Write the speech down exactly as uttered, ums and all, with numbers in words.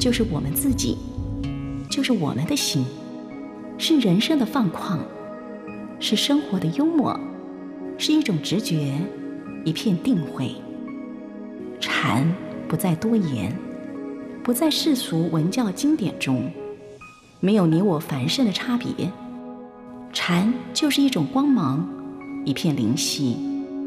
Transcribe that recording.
就是我们自己，就是我们的心，是人生的放旷，是生活的幽默，是一种直觉，一片定慧。禅不再多言，不在世俗文教经典中，没有你我凡圣的差别。禅就是一种光芒，一片灵犀。